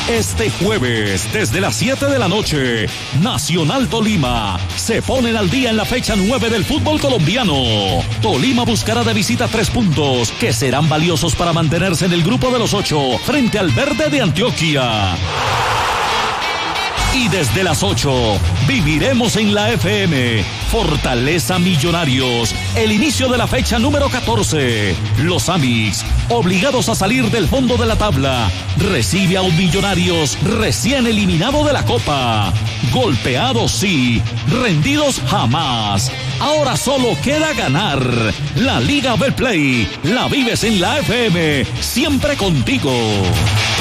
Este jueves, desde las 7 de la noche, Nacional Tolima se ponen al día en la fecha 9 del fútbol colombiano. Tolima buscará de visita 3 puntos que serán valiosos para mantenerse en el grupo de los 8 frente al Verde de Antioquia. Y desde las 8, viviremos en la FM Fortaleza Millonarios, el inicio de la fecha número 14. Los Amics, obligados a salir del fondo de la tabla, recibe a un Millonarios recién eliminado de la Copa. Golpeados sí, rendidos jamás. Ahora solo queda ganar. La Liga Betplay la vives en la FM, siempre contigo.